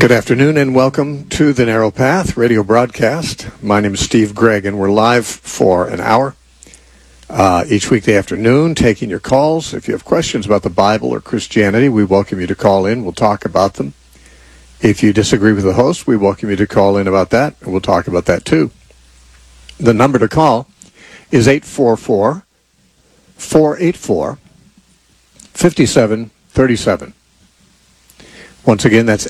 Good afternoon and welcome to the Narrow Path radio broadcast. My name is Steve Gregg and we're live for an hour each weekday afternoon taking your calls. If you have questions about the Bible or Christianity, we welcome you to call in. We'll talk about them. If you disagree with the host, we welcome you to call in about that, and we'll talk about that too. The number to call is 844-484-5737. Once again, that's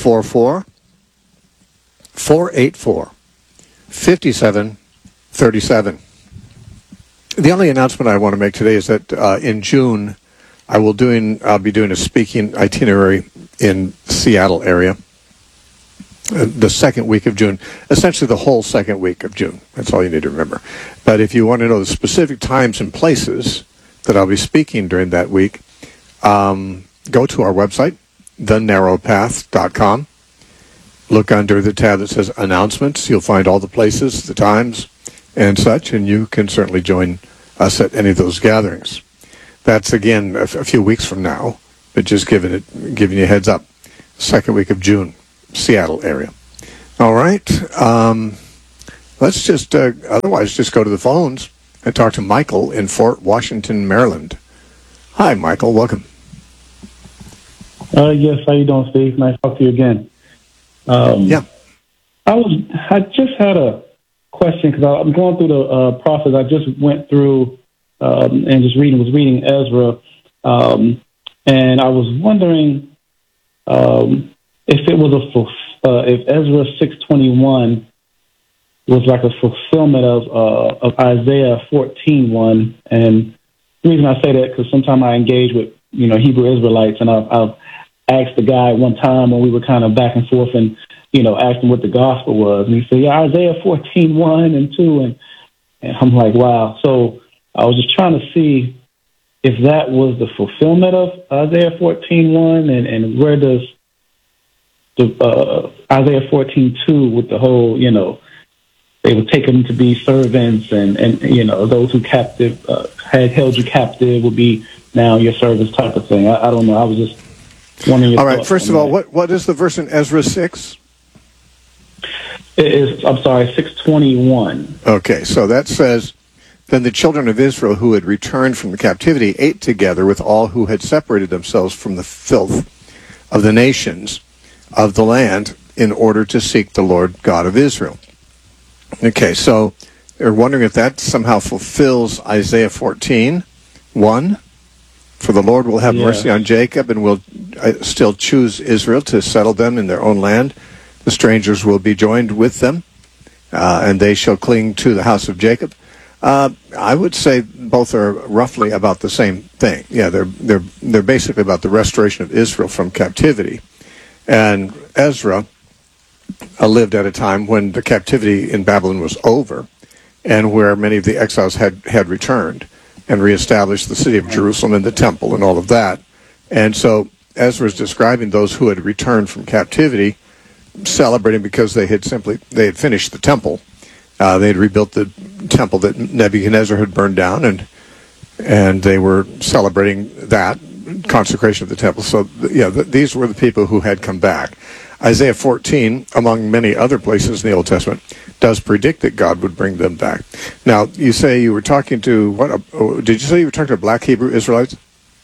844-484-5737. The only announcement I want to make today is that in June, I'll be doing a speaking itinerary in Seattle area. The second week of June, essentially the whole second week of June. That's all you need to remember. But if you want to know the specific times and places that I'll be speaking during that week, go to our website, thenarrowpath.com. Look under the tab that says announcements. You'll find all the places, the times, and such, and you can certainly join us at any of those gatherings. That's, again, a few weeks from now, but just giving you a heads up. Second week of June, Seattle area. All right. Let's just, otherwise, just go to the phones and talk to Michael in Fort Washington, Maryland. Hi, Michael. Welcome. Yes, how you doing, Steve? Nice to talk to you again. Yeah. I just had a question because I'm going through the process. I just went through and was reading Ezra, and I was wondering if it was if Ezra 6:21 was like a fulfillment of Isaiah 14:1. And the reason I say that because sometimes I engage with Hebrew Israelites, and I've asked the guy one time when we were kind of back and forth and, asked him what the gospel was. And he said, yeah, Isaiah 14:1 and 2. And I'm like, wow. So I was just trying to see if that was the fulfillment of Isaiah 14:1 and where does the Isaiah 14:2 with the whole, they would take them to be servants and those who had held you captive would be now your servants type of thing. I don't know. I was just wondering your All right. thoughts First on of all, that. what is the verse in Ezra 6? It is, 6:21. Okay, so that says, then the children of Israel who had returned from the captivity ate together with all who had separated themselves from the filth of the nations of the land in order to seek the Lord God of Israel. Okay, so they're wondering if that somehow fulfills Isaiah 14:1. For the Lord will have mercy on Jacob and will still choose Israel to settle them in their own land. The strangers will be joined with them, and they shall cling to the house of Jacob. I would say both are roughly about the same thing. Yeah, they're basically about the restoration of Israel from captivity. And Ezra lived at a time when the captivity in Babylon was over, and where many of the exiles had returned and reestablished the city of Jerusalem and the temple and all of that. And so Ezra is describing those who had returned from captivity, celebrating because they had finished the temple. They had rebuilt the temple that Nebuchadnezzar had burned down, and they were celebrating that consecration of the temple. So these were the people who had come back. Isaiah 14, among many other places in the Old Testament, does predict that God would bring them back. Now, you say you were talking to did you say you were talking to black Hebrew Israelites?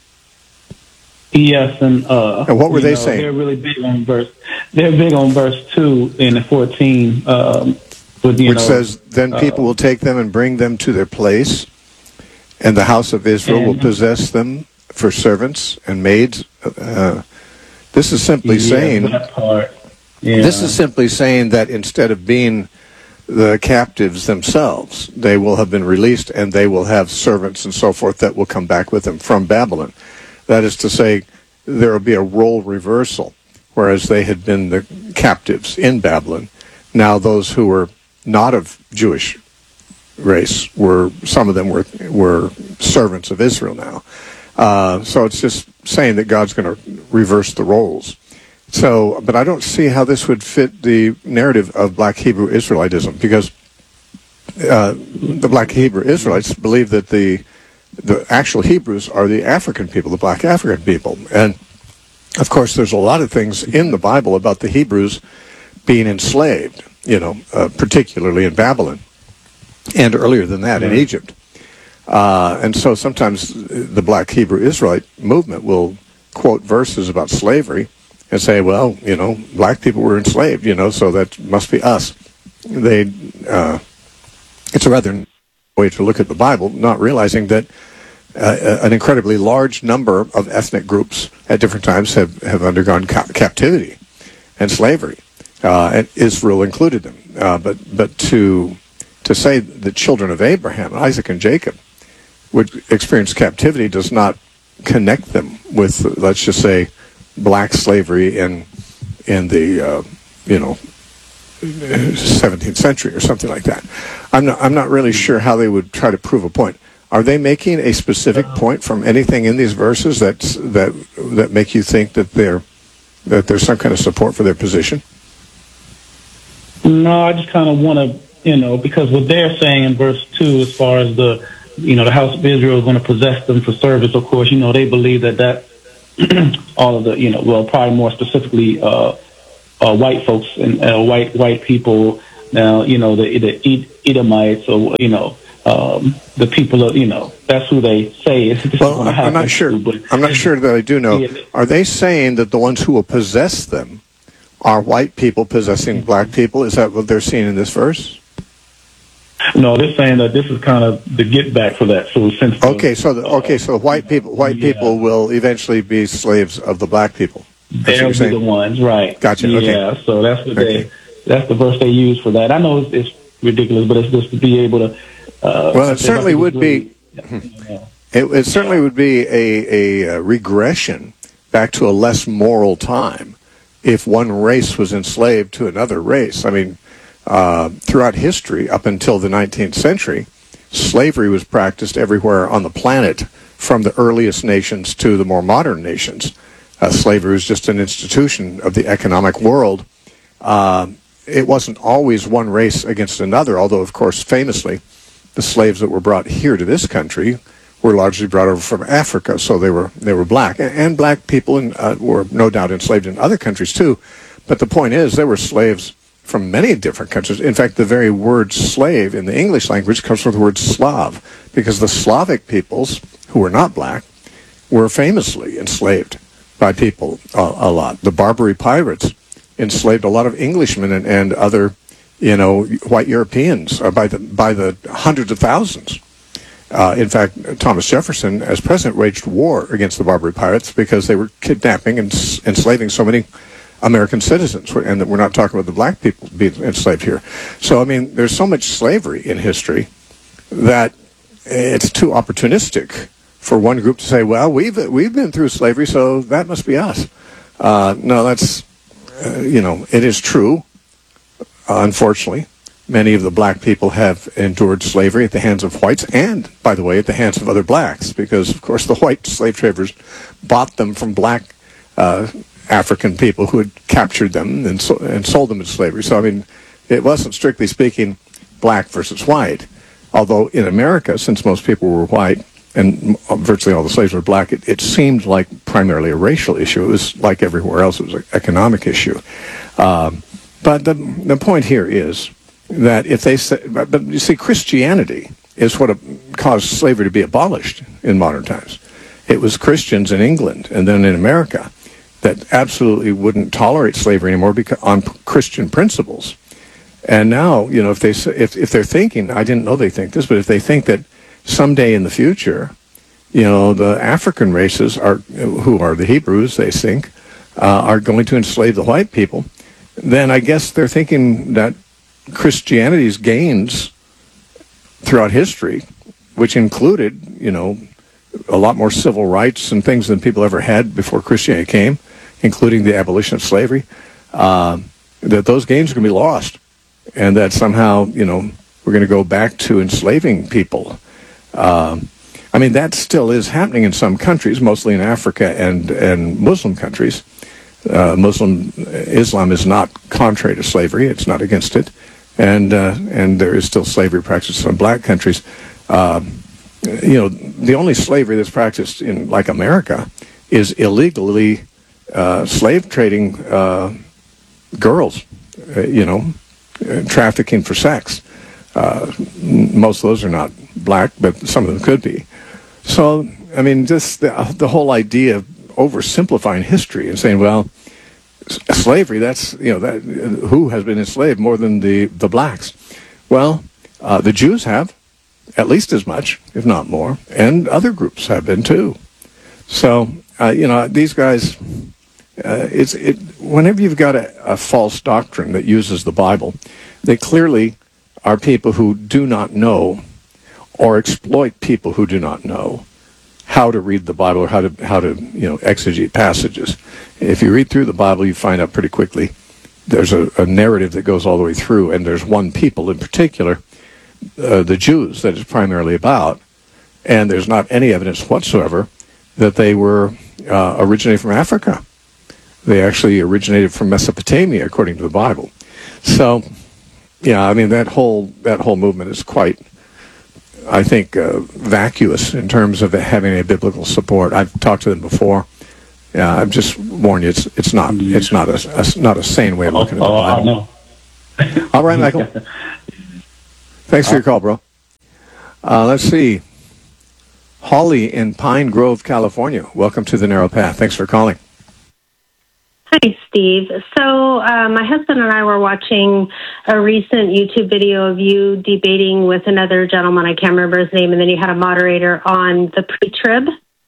Yes, and what were they saying? They're really big on verse. They're big on verse 2 in the 14, which says, "Then people will take them and bring them to their place, and the house of Israel will possess them for servants and maids." This is simply saying. That part. Yeah. This is simply saying that instead of being the captives themselves, they will have been released, and they will have servants and so forth that will come back with them from Babylon. That is to say, there will be a role reversal, whereas they had been the captives in Babylon. Now those who were not of Jewish race some of them were servants of Israel now. So it's just saying that God's going to reverse the roles. So, but I don't see how this would fit the narrative of black Hebrew Israelitism, because the black Hebrew Israelites believe that the actual Hebrews are the African people, the black African people. And Of course, there's a lot of things in the Bible about the Hebrews being enslaved, particularly in Babylon, and earlier than that in Egypt. And so sometimes the Black Hebrew Israelite movement will quote verses about slavery and say, well, black people were enslaved, so that must be us. It's a rather way to look at the Bible, not realizing that an incredibly large number of ethnic groups at different times have undergone captivity and slavery, and Israel included them. But to say the children of Abraham, Isaac, and Jacob would experience captivity does not connect them with, let's just say, black slavery in the 17th century or something like that. I'm not really sure how they would try to prove a point. Are they making a specific point from anything in these verses that make you think that there's some kind of support for their position? No, I just kind of want to, because what they're saying in verse 2, as far as the house of Israel is going to possess them for service, of course, they believe that all of the, probably more specifically, white folks and white people, now, the Edomites, or, the people of, that's who they say. Well, I'm not sure. I'm not sure that I do know. Yeah. Are they saying that the ones who will possess them are white people possessing black people? Is that what they're seeing in this verse? No, they're saying that this is kind of the get back for that. So since so white people will eventually be slaves of the black people. They'll be the ones, right? Gotcha. Yeah, okay. So that's what that's the verse they use for that. I know it's ridiculous, but it's just to be able to. Well, it certainly would be. It certainly would be a regression back to a less moral time if one race was enslaved to another race. I mean, throughout history, up until the 19th century, slavery was practiced everywhere on the planet, from the earliest nations to the more modern nations. Slavery was just an institution of the economic world. It wasn't always one race against another, although, of course, famously, the slaves that were brought here to this country were largely brought over from Africa, so they were black. And black people were no doubt enslaved in other countries, too. But the point is, there were slaves from many different countries. In fact, the very word slave in the English language comes from the word Slav, because the Slavic peoples, who were not black, were famously enslaved by people a lot. The Barbary pirates enslaved a lot of Englishmen and other, white Europeans by the hundreds of thousands. In fact, Thomas Jefferson, as president, waged war against the Barbary pirates because they were kidnapping and enslaving so many American citizens, and we're not talking about the black people being enslaved here. So, I mean, there's so much slavery in history that it's too opportunistic for one group to say, well, we've been through slavery, so that must be us. No, that's, it is true, unfortunately. Many of the black people have endured slavery at the hands of whites and, by the way, at the hands of other blacks, because, of course, the white slave traders bought them from black African people who had captured them and sold them in slavery. So, I mean, it wasn't, strictly speaking, black versus white. Although in America, since most people were white and virtually all the slaves were black, it seemed like primarily a racial issue. It was like everywhere else, it was an economic issue. But the point here is that if they say, but you see, Christianity is what caused slavery to be abolished in modern times. It was Christians in England and then in America that absolutely wouldn't tolerate slavery anymore on Christian principles. And now, if they're thinking, I didn't know they think this, but if they think that someday in the future, the African races who are the Hebrews, they think, are going to enslave the white people, then I guess they're thinking that Christianity's gains throughout history, which included, a lot more civil rights and things than people ever had before Christianity came, including the abolition of slavery, that those gains are going to be lost, and that somehow, we're going to go back to enslaving people. I mean, that still is happening in some countries, mostly in Africa and Muslim countries. Islam is not contrary to slavery; it's not against it, and there is still slavery practiced in black countries. The only slavery that's practiced in, like, America is illegally slave trading girls, trafficking for sex. Most of those are not black, but some of them could be. So, I mean, just the whole idea of oversimplifying history and saying, well, slavery, that's, who has been enslaved more than the blacks? Well, the Jews have, at least as much, if not more, and other groups have been too. So, these guys, whenever you've got a false doctrine that uses the Bible, they clearly are people who do not know or exploit people who do not know how to read the Bible or how to exegete passages. If you read through the Bible, you find out pretty quickly there's a narrative that goes all the way through, and there's one people in particular, the Jews, that it's primarily about, and there's not any evidence whatsoever that they were originated from Africa. They actually originated from Mesopotamia, according to the Bible. So, I mean, that whole movement is quite, I think, vacuous in terms of having a biblical support. I've talked to them before. I've just warned you, it's not a sane way of looking at the Bible. No. All right, Michael. Thanks for your call, bro. Let's see. Holly in Pine Grove, California. Welcome to the Narrow Path. Thanks for calling. Hi, Steve. So my husband and I were watching a recent YouTube video of you debating with another gentleman. I can't remember his name. And then you had a moderator on the pre-trib.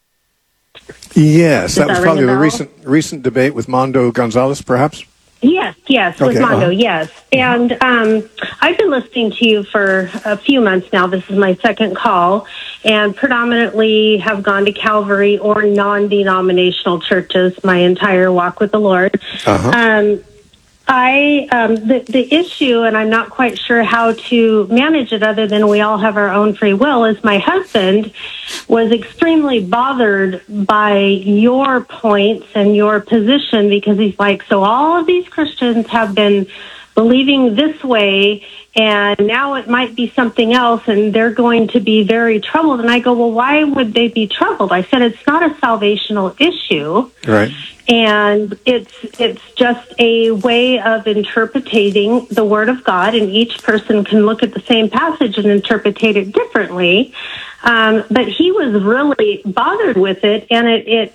Yes, that was probably the recent debate with Mondo Gonzalez, perhaps? Yes, okay, with Mondo, yes. And I've been listening to you for a few months now. This is my second call, and predominantly have gone to Calvary or non-denominational churches my entire walk with the Lord. The issue, and I'm not quite sure how to manage it other than we all have our own free will, is my husband was extremely bothered by your points and your position, because he's like, so all of these Christians have been believing this way, and now it might be something else, and they're going to be very troubled. And I go, well, why would they be troubled? I said, it's not a salvational issue. Right. And it's just a way of interpreting the Word of God, and each person can look at the same passage and interpret it differently. But he was really bothered with it, and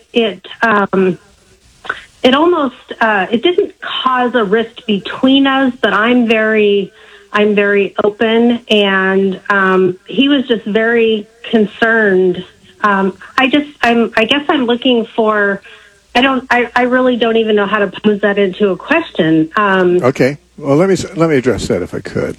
it almost it didn't cause a rift between us. But I'm very open, and he was just very concerned. I guess I'm looking for. I really don't even know how to pose that into a question. Okay. Well, let me address that if I could.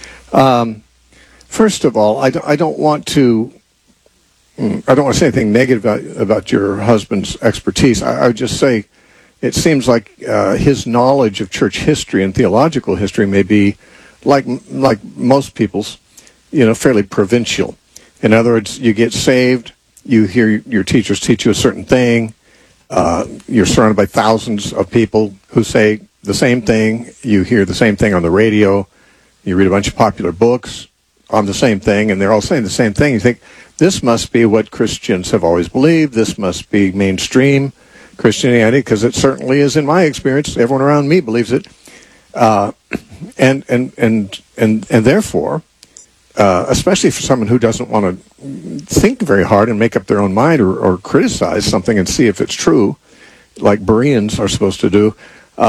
First of all, I don't want to say anything negative about your husband's expertise. I would just say it seems like his knowledge of church history and theological history may be like most people's, fairly provincial. In other words, you get saved, you hear your teachers teach you a certain thing. You're surrounded by thousands of people who say the same thing. You hear the same thing on the radio. You read a bunch of popular books on the same thing, and they're all saying the same thing. You think, this must be what Christians have always believed. This must be mainstream Christianity, because it certainly is in my experience. Everyone around me believes it. And therefore, especially for someone who doesn't want to think very hard and make up their own mind or criticize something and see if it's true, like Bereans are supposed to do,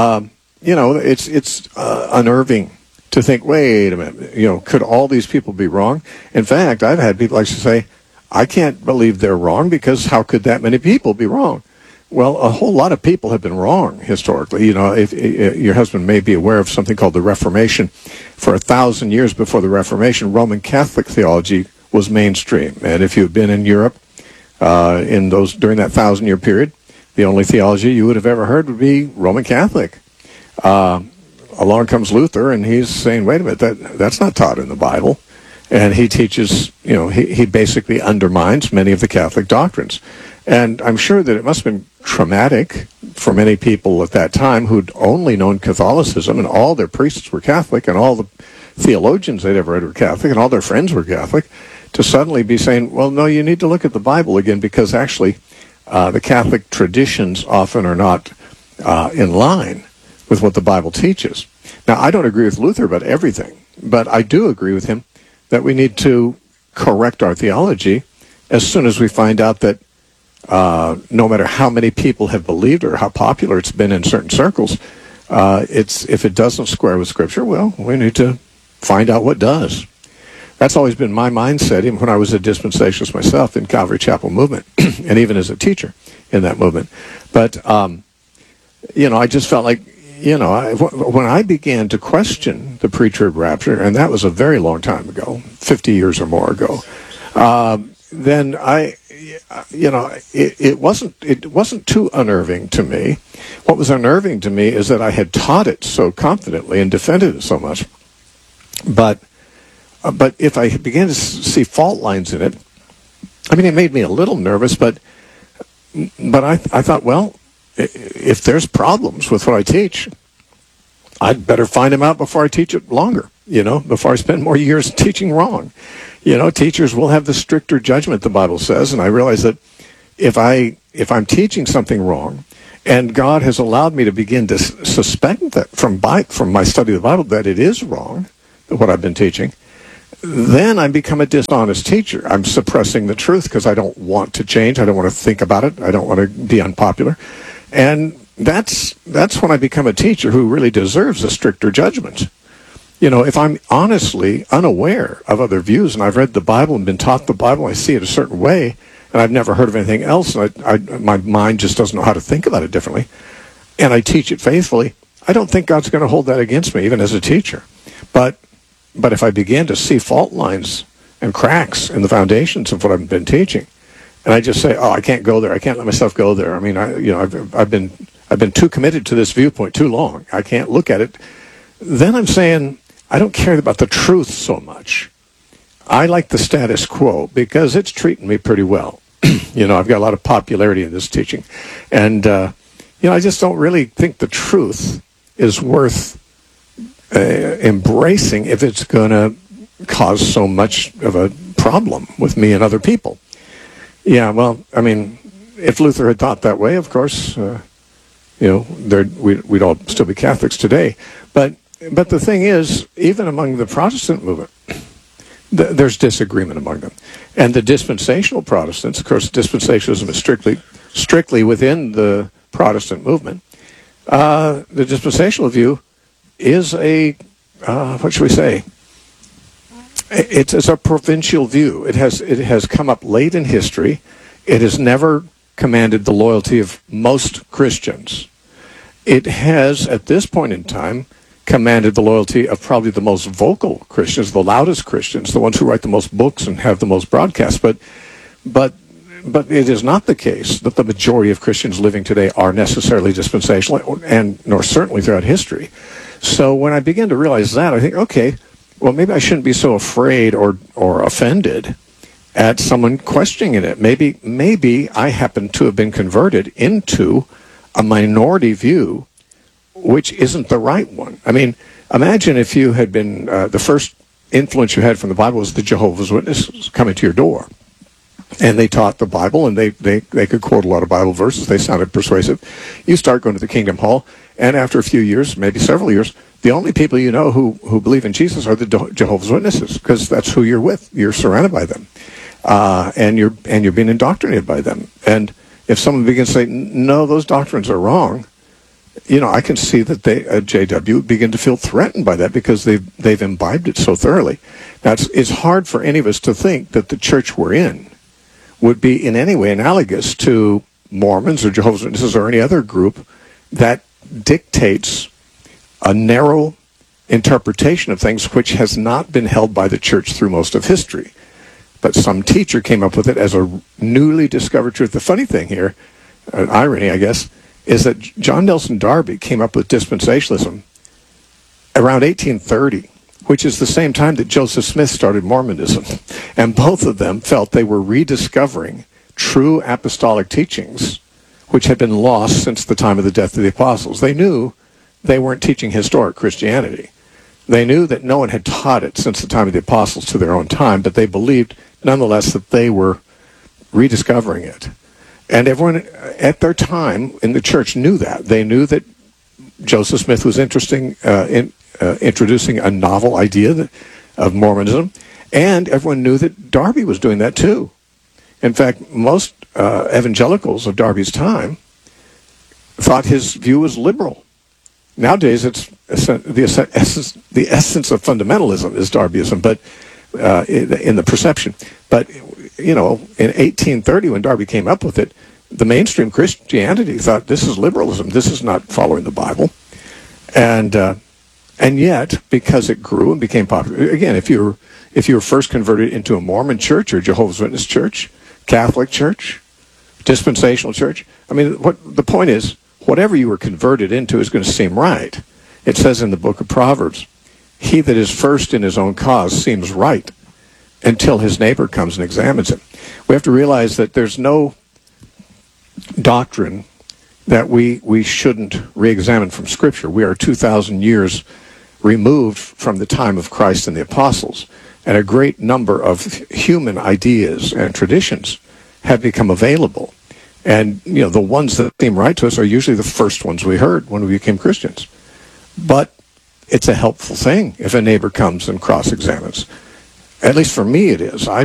it's unnerving to think, wait a minute, could all these people be wrong? In fact, I've had people actually say, I can't believe they're wrong, because how could that many people be wrong? Well, a whole lot of people have been wrong historically. If your husband may be aware of something called the Reformation. For 1,000 years before the Reformation, Roman Catholic theology was mainstream. And if you've been in Europe during that 1,000-year period, the only theology you would have ever heard would be Roman Catholic. Along comes Luther, and he's saying, wait a minute, that's not taught in the Bible. And he teaches, he basically undermines many of the Catholic doctrines. And I'm sure that it must have been traumatic for many people at that time who'd only known Catholicism, and all their priests were Catholic, and all the theologians they'd ever read were Catholic, and all their friends were Catholic, to suddenly be saying, well, no, you need to look at the Bible again, because actually the Catholic traditions often are not in line with what the Bible teaches. Now, I don't agree with Luther about everything, but I do agree with him that we need to correct our theology as soon as we find out that no matter how many people have believed or how popular it's been in certain circles, if it doesn't square with Scripture, well, we need to find out what does. That's always been my mindset, even when I was a dispensationalist myself in Calvary Chapel movement, and even as a teacher in that movement. But, I just felt like, when I began to question the pre-trib rapture, and that was a very long time ago, 50 years or more ago, then it wasn't too unnerving to me. What was unnerving to me is that I had taught it so confidently and defended it so much. But if I began to see fault lines in it, it made me a little nervous, but I thought, well, if there's problems with what I teach, I'd better find them out before I teach it longer, before I spend more years teaching wrong. Teachers will have the stricter judgment, the Bible says, and I realize that if I'm teaching something wrong, and God has allowed me to begin to suspect that from my study of the Bible that it is wrong, what I've been teaching, then I become a dishonest teacher. I'm suppressing the truth because I don't want to change. I don't want to think about it. I don't want to be unpopular. And that's when I become a teacher who really deserves a stricter judgment. If I'm honestly unaware of other views, and I've read the Bible and been taught the Bible, I see it a certain way, and I've never heard of anything else, and my mind just doesn't know how to think about it differently, and I teach it faithfully, I don't think God's going to hold that against me, even as a teacher. But if I begin to see fault lines and cracks in the foundations of what I've been teaching, and I just say, "Oh, I can't go there. I can't let myself go there." I've been too committed to this viewpoint too long. I can't look at it. Then I'm saying I don't care about the truth so much. I like the status quo because it's treating me pretty well. I've got a lot of popularity in this teaching, and I just don't really think the truth is worth embracing if it's going to cause so much of a problem with me and other people. Yeah, well, if Luther had thought that way, of course, we'd all still be Catholics today. But the thing is, even among the Protestant movement, there's disagreement among them. And the dispensational Protestants, of course, dispensationalism is strictly within the Protestant movement. The dispensational view is what should we say? It's a provincial view. It has come up late in history. It has never commanded the loyalty of most Christians. It has, at this point in time, commanded the loyalty of probably the most vocal Christians, the loudest Christians, the ones who write the most books and have the most broadcasts. But it is not the case that the majority of Christians living today are necessarily dispensational, and nor certainly throughout history. So when I begin to realize that, I think, okay, well, maybe I shouldn't be so afraid or offended at someone questioning it. Maybe I happen to have been converted into a minority view, which isn't the right one. Imagine if you had been, the first influence you had from the Bible was the Jehovah's Witnesses coming to your door. And they taught the Bible, and they could quote a lot of Bible verses. They sounded persuasive. You start going to the Kingdom Hall, and after a few years, maybe several years, the only people you know who believe in Jesus are the Jehovah's Witnesses, because that's who you're with. You're surrounded by them, and you're being indoctrinated by them. And if someone begins to say, "No, those doctrines are wrong," I can see that JW begin to feel threatened by that because they've imbibed it so thoroughly. Now, it's hard for any of us to think that the church we're in would be in any way analogous to Mormons or Jehovah's Witnesses or any other group that dictates a narrow interpretation of things which has not been held by the church through most of history. But some teacher came up with it as a newly discovered truth. The funny thing here, an irony, I guess, is that John Nelson Darby came up with dispensationalism around 1830, which is the same time that Joseph Smith started Mormonism. And both of them felt they were rediscovering true apostolic teachings, which had been lost since the time of the death of the apostles. They knew they weren't teaching historic Christianity. They knew that no one had taught it since the time of the apostles to their own time, but they believed, nonetheless, that they were rediscovering it. And everyone at their time in the church knew that. They knew that Joseph Smith was introducing a novel idea of Mormonism, and everyone knew that Darby was doing that too. In fact, most evangelicals of Darby's time thought his view was liberal. Nowadays, it's the essence of fundamentalism is Darbyism, but in the perception. But in 1830, when Darby came up with it, the mainstream Christianity thought this is liberalism. This is not following the Bible, and yet because it grew and became popular. Again, if you were first converted into a Mormon church or Jehovah's Witness church, Catholic church, dispensational church, I mean, what the point is, whatever you were converted into is going to seem right. It says in the book of Proverbs, he that is first in his own cause seems right until his neighbor comes and examines him. We have to realize that there's no doctrine that we shouldn't re-examine from Scripture. We are 2,000 years removed from the time of Christ and the apostles, and a great number of human ideas and traditions have become available. And, the ones that seem right to us are usually the first ones we heard when we became Christians. But it's a helpful thing if a neighbor comes and cross-examines. At least for me it is. I